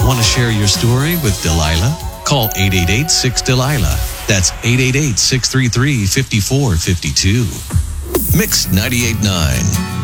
Want to share your story with Delilah? Call 888-6-DELILAH. That's 888-633-5452. Mix 98.9.